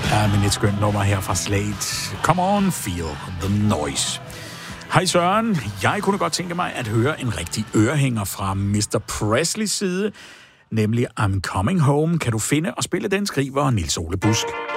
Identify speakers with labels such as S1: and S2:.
S1: Ja, men et skønt nummer her fra Slade. Come on, feel the noise. Hej Søren, jeg kunne godt tænke mig at høre en rigtig ørehænger fra Mr. Presleys side, nemlig I'm Coming Home. Kan du finde og spille den, skriver Niels Ole Busk.